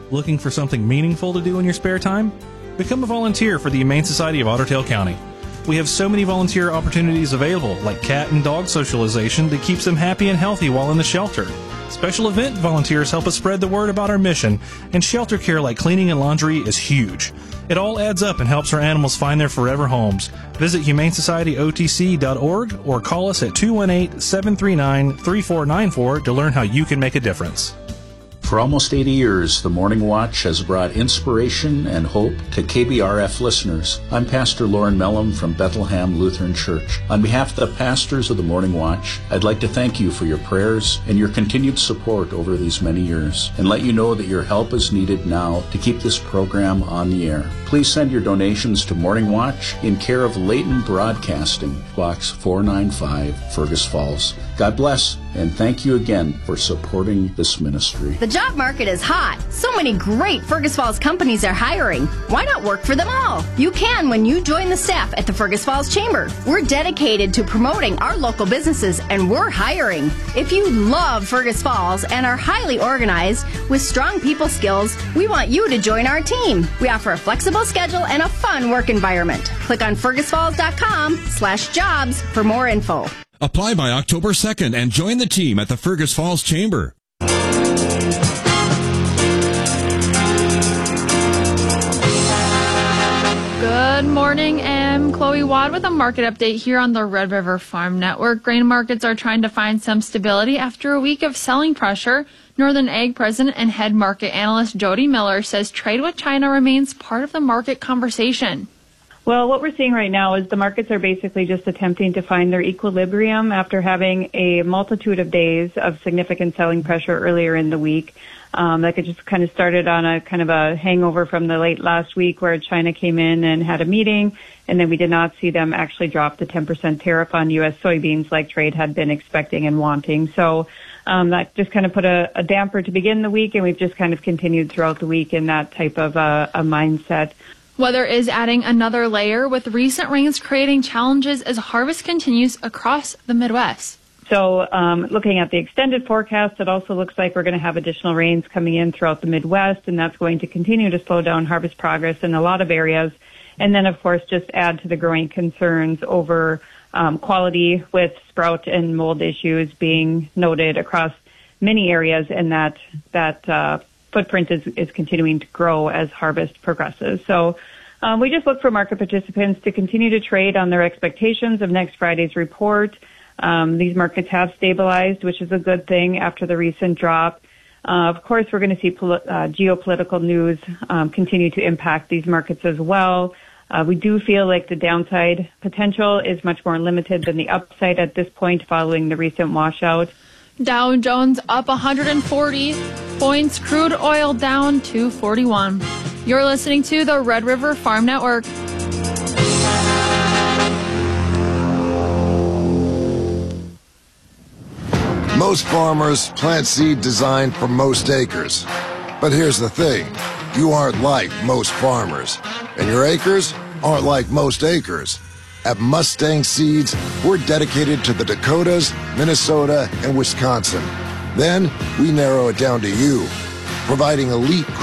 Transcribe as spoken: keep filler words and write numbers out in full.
Looking for something meaningful to do in your spare time? Become a volunteer for the Humane Society of Otter Tail County. We have so many volunteer opportunities available, like cat and dog socialization that keeps them happy and healthy while in the shelter. Special event volunteers help us spread the word about our mission, and shelter care like cleaning and laundry is huge. It all adds up and helps our animals find their forever homes. Visit humane society o t c dot org or call us at two one eight, seven three nine, three four nine four to learn how you can make a difference. For almost eighty years, the Morning Watch has brought inspiration and hope to K B R F listeners. I'm Pastor Lauren Mellum from Bethlehem Lutheran Church. On behalf of the pastors of the Morning Watch, I'd like to thank you for your prayers and your continued support over these many years, and let you know that your help is needed now to keep this program on the air. Please send your donations to Morning Watch in care of Leighton Broadcasting, Box four ninety-five, Fergus Falls. God bless, and thank you again for supporting this ministry. The job market is hot. So many great Fergus Falls companies are hiring. Why not work for them all? You can when you join the staff at the Fergus Falls Chamber. We're dedicated to promoting our local businesses, and we're hiring. If you love Fergus Falls and are highly organized with strong people skills, we want you to join our team. We offer a flexible schedule and a fun work environment. Click on fergus falls dot com slash jobs for more info. Apply by October second and join the team at the Fergus Falls Chamber. Good morning, I'm Chloe Wad with a market update here on the Red River Farm Network. Grain markets are trying to find some stability after a week of selling pressure. Northern Ag President and head market analyst Jody Miller says trade with China remains part of the market conversation. Well, what we're seeing right now is the markets are basically just attempting to find their equilibrium after having a multitude of days of significant selling pressure earlier in the week. Um, like it just kind of started on a kind of a hangover from the late last week where China came in and had a meeting, and then we did not see them actually drop the ten percent tariff on U S soybeans like trade had been expecting and wanting. So um, that just kind of put a, a damper to begin the week, and we've just kind of continued throughout the week in that type of uh, a mindset. Weather is adding another layer, with recent rains creating challenges as harvest continues across the Midwest. So um, looking at the extended forecast, it also looks like we're going to have additional rains coming in throughout the Midwest, and that's going to continue to slow down harvest progress in a lot of areas. And then, of course, just add to the growing concerns over um, quality, with sprout and mold issues being noted across many areas, and that that uh, footprint is, is continuing to grow as harvest progresses. So um, we just look for market participants to continue to trade on their expectations of next Friday's report. Um, these markets have stabilized, which is a good thing after the recent drop. Uh, of course, we're going to see poli- uh, geopolitical news um, continue to impact these markets as well. Uh, we do feel like the downside potential is much more limited than the upside at this point following the recent washout. Dow Jones up one hundred forty points, crude oil down two forty-one. You're listening to the Red River Farm Network. Most farmers plant seed designed for most acres. But here's the thing, you aren't like most farmers, and your acres aren't like most acres. At Mustang Seeds, we're dedicated to the Dakotas, Minnesota, and Wisconsin. Then we narrow it down to you, providing elite